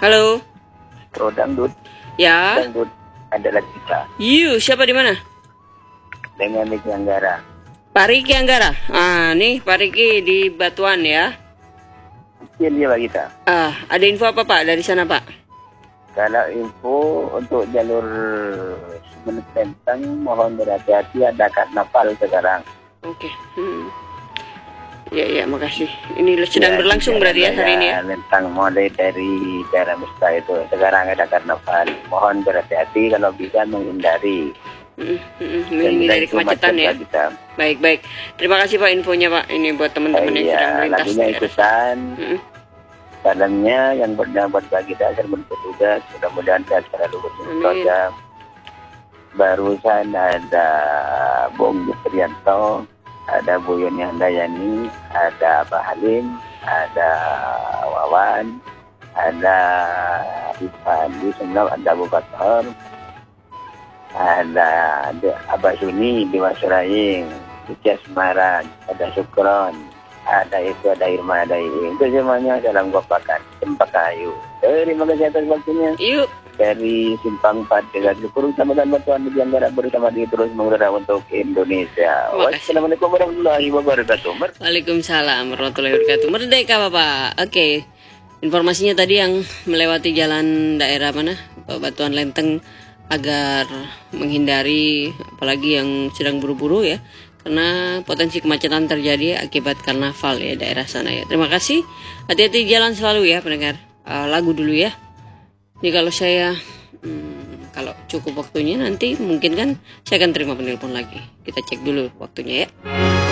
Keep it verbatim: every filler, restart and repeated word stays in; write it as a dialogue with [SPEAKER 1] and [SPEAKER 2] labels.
[SPEAKER 1] Halo.
[SPEAKER 2] Pro Dangdut.
[SPEAKER 1] Ya.
[SPEAKER 2] Dangdut adalah kita.
[SPEAKER 1] You, siapa di mana?
[SPEAKER 2] Dengan Riki Anggara.
[SPEAKER 1] Pak Riki Anggara. Ah, nih Pak Riki di Batuan ya.
[SPEAKER 2] Kecil dia Pak kita.
[SPEAKER 1] Ah, ada info apa Pak dari sana Pak?
[SPEAKER 2] Kalau info untuk jalur Sumeneb Lenteng, mohon berhati-hati, ada karnaval sekarang.
[SPEAKER 1] Oke. Hmm. Ya, ya, makasih. Ini sedang
[SPEAKER 2] Ya,
[SPEAKER 1] berlangsung berarti ya hari ini ya?
[SPEAKER 2] Lentang mulai dari daerah Mesta itu. Sekarang ada karnaval. Mohon berhati-hati kalau bisa menghindari.
[SPEAKER 1] Mm, mm, menghindari kemacetan ya?
[SPEAKER 2] Kita.
[SPEAKER 1] Baik, baik. Terima kasih Pak infonya Pak. Ini buat teman-teman yang sedang melintas.
[SPEAKER 2] Lagunya ikutan. Mm. Salamnya yang berdapat bagi dasar bertugas. Mudah-mudahan sehat selalu bertugas. Barusan ada Bung Justrianto, ada Bu Yoni Handayani, ada Pak Halim, ada Wawan, ada Ipan di Senau, ada Abu Bakar, ada Abah Suni di Masuraing, di Semarang, ada Sukron, ada itu, ada Irma, ada ini. Itu semuanya dalam Gopakan, Cempaka Kayu. Terima kasih atas waktunya.
[SPEAKER 1] Yuk.
[SPEAKER 2] Dari Simpang empat Dekat Syukur Kecamatan Batuan di Anggara bersama di terus menggerak untuk Indonesia. Wassalamualaikum warahmatullahi wabarakatuh.
[SPEAKER 1] Waalaikumsalam warahmatullahi wabarakatuh. Merdeka Bapak. Oke. Informasinya tadi yang melewati jalan daerah mana? Batuan Lenteng agar menghindari apalagi yang sedang buru-buru ya. Karena potensi kemacetan terjadi akibat karnaval ya daerah sana ya. Terima kasih. Hati-hati jalan selalu ya pendengar. Uh, lagu dulu ya. Ini kalau saya hmm, kalau cukup waktunya nanti mungkin kan saya akan terima penelpon lagi. Kita cek dulu waktunya ya.